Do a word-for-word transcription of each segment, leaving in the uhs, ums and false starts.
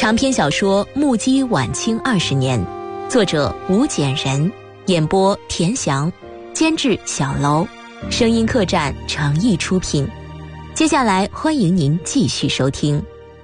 长篇小说《目击晚清二十年》，作者吴简人，演播田翔，监制小楼，声音客栈诚意出品。接下来欢迎您继续收听。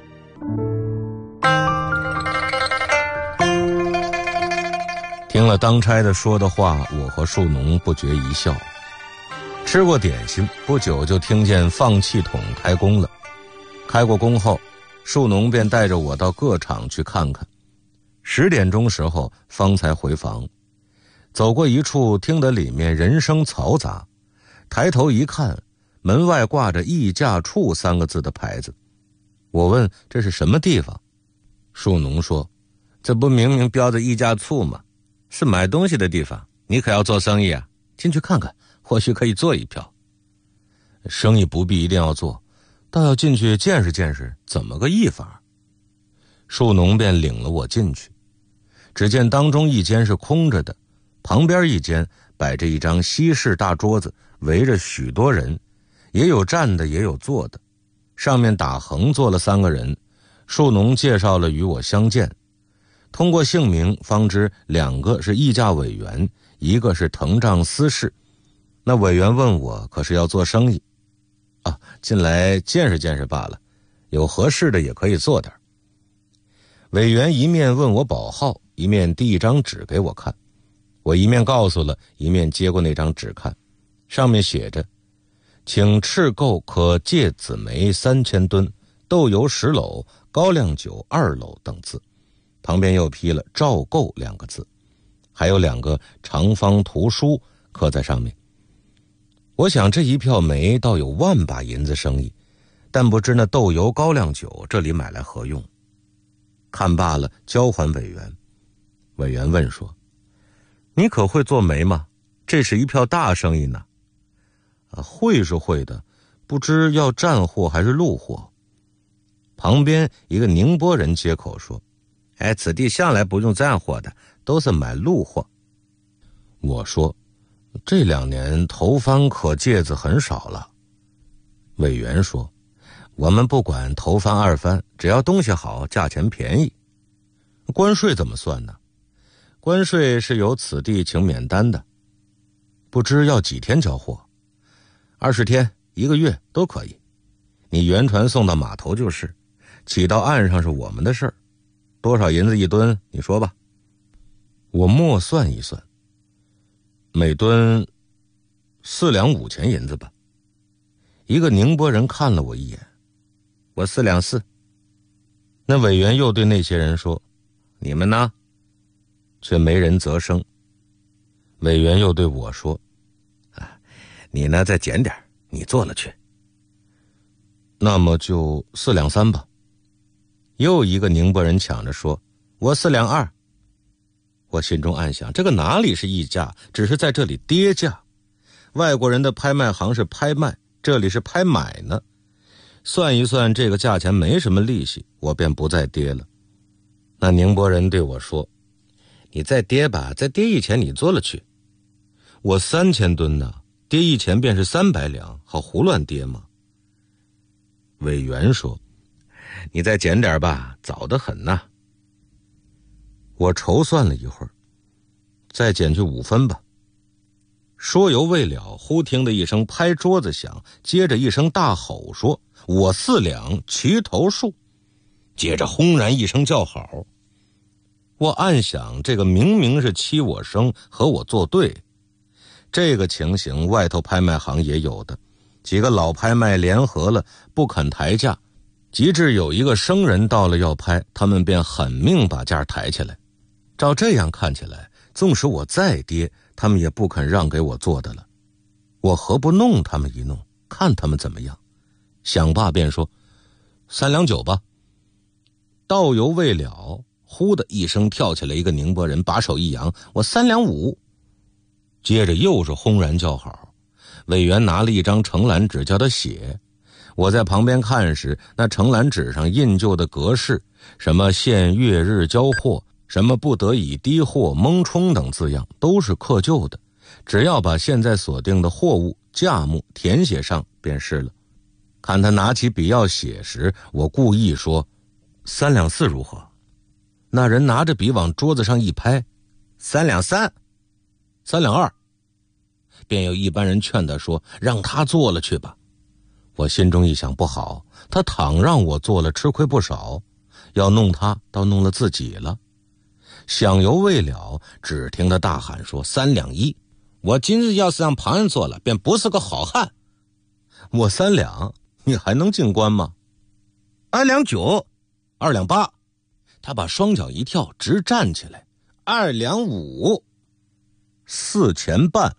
听了当差的说的话，我和树农不觉一笑。吃过点心，不久就听见放气筒开工了。开过工后，树农便带着我到各厂去看看。十点钟时候方才回房，走过一处，听得里面人声嘈杂，抬头一看，门外挂着议价处三个字的牌子。我问这是什么地方，树农说，这不明明标着议价处吗？是买东西的地方，你可要做生意啊，进去看看，或许可以做一票。生意不必一定要做，倒要进去见识见识怎么个议法。树农便领了我进去，只见当中一间是空着的，旁边一间摆着一张西式大桌子，围着许多人，也有站的也有坐的，上面打横坐了三个人。树农介绍了与我相见，通过姓名方知两个是议价委员，一个是腾账司事。那委员问我可是要做生意啊，进来见识见识罢了，有合适的也可以做点。委员一面问我保号，一面递一张纸给我看，我一面告诉了，一面接过那张纸看，上面写着，请赤购可芥子梅三千吨，豆油十篓，高粱酒二篓等字，旁边又批了照购两个字，还有两个长方图书刻在上面。我想这一票煤倒有万把银子生意，但不知那豆油高粱酒这里买来何用。看罢了，交还委员。委员问说，你可会做煤吗？这是一票大生意呢。啊，会是会的，不知要站货还是路货。旁边一个宁波人接口说，哎，此地向来不用站货的，都是买路货。我说，这两年头番可芥子很少了。委员说，我们不管头番二番，只要东西好，价钱便宜。关税怎么算呢？关税是由此地请免单的，不知要几天交货？二十天、一个月都可以。你原船送到码头就是，起到岸上是我们的事儿。多少银子一吨？你说吧。我默算一算，每吨四两五钱银子吧。一个宁波人看了我一眼，我四两四。那委员又对那些人说，你们呢？却没人啧声。委员又对我说，啊，你呢再减点，你做了去。那么就四两三吧。又一个宁波人抢着说，我四两二。我心中暗想，这个哪里是议价，只是在这里跌价。外国人的拍卖行是拍卖，这里是拍买呢。算一算这个价钱没什么利息，我便不再跌了。那宁波人对我说，你再跌吧，再跌一钱你做了去。我三千吨呢，跌一钱便是三百两，好胡乱跌吗？委员说，你再减点吧，早得很呐。我筹算了一会儿，再减去五分吧。说犹未了，忽听得一声拍桌子响，接着一声大吼说，我四两齐头数。接着轰然一声叫好。我暗想，这个明明是欺我生，和我作对。这个情形外头拍卖行也有的，几个老拍卖联合了，不肯抬价，及至有一个生人到了要拍，他们便狠命把价抬起来。照这样看起来，纵使我再跌，他们也不肯让给我做的了。我何不弄他们一弄，看他们怎么样。想罢便说，三两九吧。道犹未了，忽的一声跳起来一个宁波人，把手一扬，我三两五。接着又是轰然叫好。委员拿了一张承揽纸叫他写，我在旁边看时，那承揽纸上印就的格式，什么限月日交货，什么不得以低货蒙冲等字样，都是刻就的，只要把现在所定的货物价目填写上便是了。看他拿起笔要写时，我故意说，三两四如何？ 那人拿着笔往桌子上一拍，三两三，三两二。便有一般人劝他说，让他做了去吧。我心中一想，不好，他倘让我做了，吃亏不少，要弄他倒弄了自己了。想犹未了，只听他大喊说，三两一，我今日要是让旁人做了，便不是个好汉。我三两，你还能进关吗？二两九，二两八。他把双脚一跳，直站起来，二两五，四钱半。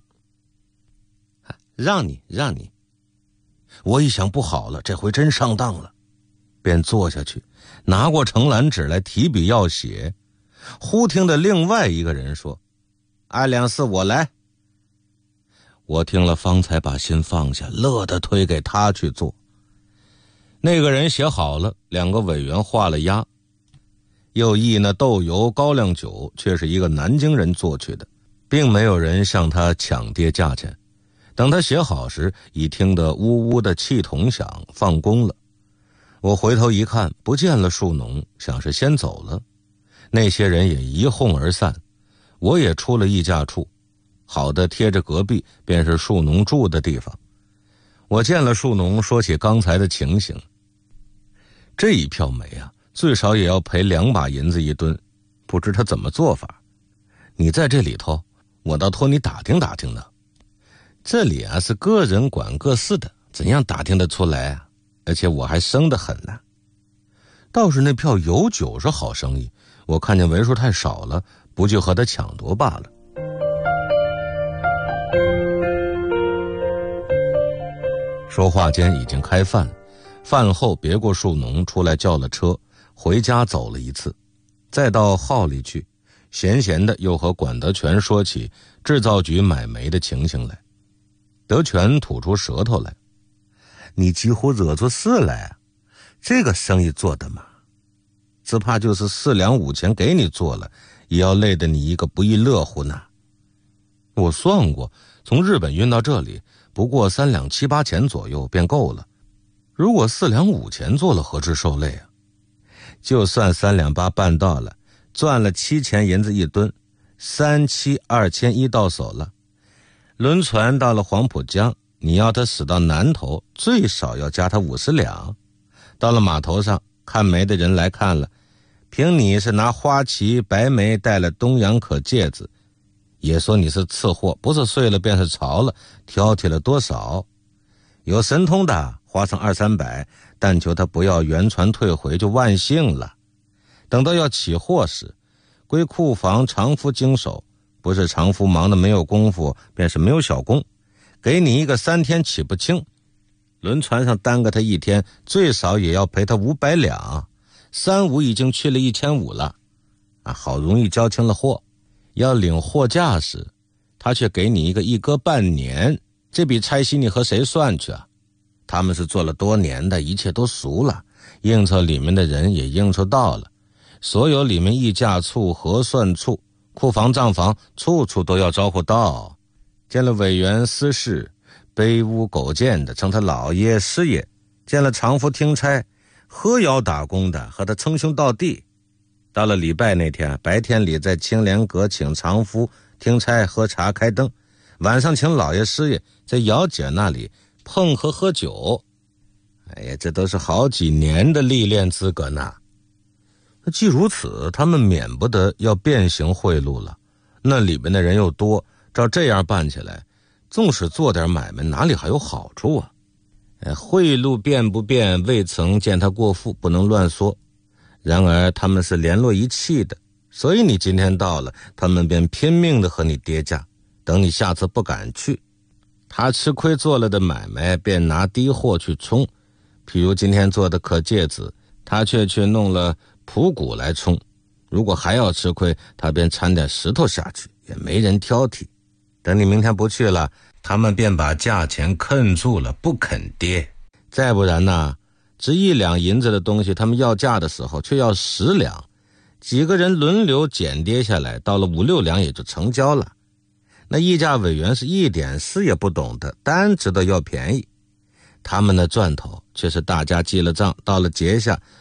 让你让你。我一想，不好了，这回真上当了，便坐下去，拿过程蓝纸来提笔要写。忽听得另外一个人说，二两四我来。我听了方才把心放下，乐得推给他去做。那个人写好了，两个委员画了押，又议那豆油高粱酒却是一个南京人做去的，并没有人向他抢跌价钱。等他写好时，已听得呜呜的气筒响，放工了。我回头一看，不见了树农，想是先走了。那些人也一哄而散，我也出了议价处，好的贴着隔壁便是树农住的地方。我见了树农，说起刚才的情形。这一票煤啊，最少也要赔两把银子一吨，不知他怎么做法。你在这里头，我倒托你打听打听呢。这里啊是个人管各事的，怎样打听得出来啊？而且我还生得很呢。倒是那票有酒是好生意，我看见为数太少了，不就和他抢夺罢了。说话间已经开饭，饭后别过树农出来叫了车，回家走了一次，再到号里去，闲闲的又和管德全说起制造局买煤的情形来。德全吐出舌头来，你几乎惹出事来啊！这个生意做的嘛，只怕就是四两五钱给你做了，也要累得你一个不亦乐乎呢。我算过，从日本运到这里，不过三两七八钱左右便够了。如果四两五钱做了，何至受累啊？就算三两八办到了，赚了七钱银子一吨，三七二千一到手了。轮船到了黄浦江，你要他驶到南头，最少要加他五十两。到了码头上，看煤的人来看了，凭你是拿花旗白煤带了东洋可芥子，也说你是次货，不是碎了便是潮了，挑剔了多少。有神通的花上二三百，但求他不要原船退回，就万幸了。等到要起货时，归库房常夫经手，不是常夫忙得没有功夫，便是没有小工，给你一个三天起不清。轮船上耽搁他一天，最少也要赔他五百两，三五已经去了一千五了。啊，好容易交清了货，要领货价时，他却给你一个一搁半年，这笔差息你和谁算去啊？他们是做了多年的，一切都熟了，应酬里面的人也应酬到了，所有里面议价处、核算处、库房账房，处处都要招呼到。见了委员私事，卑污苟贱的称他老爷师爷，见了常夫听差喝窑打工的和他称兄道弟。到了礼拜那天，白天里在青莲阁请常夫听差喝茶开灯，晚上请老爷师爷在窑姐那里碰喝喝酒。哎呀，这都是好几年的历练资格呢。既如此，他们免不得要变形贿赂了，那里边的人又多，照这样办起来，纵使做点买卖，哪里还有好处啊？哎，贿赂变不变，未曾见他过腹，不能乱说。然而他们是联络一气的，所以你今天到了，他们便拼命的和你跌价，等你下次不敢去。他吃亏做了的买卖，便拿低货去冲，譬如今天做的可芥子，他却去弄了普谷来冲，如果还要吃亏，他便掺点石头下去，也没人挑剔。等你明天不去了，他们便把价钱坑住了，不肯跌。再不然呢，值一两银子的东西，他们要价的时候却要十两，几个人轮流减跌下来，到了五六两也就成交了。那议价委员是一点事也不懂的，单知道要便宜。他们的赚头却是大家记了账，到了节下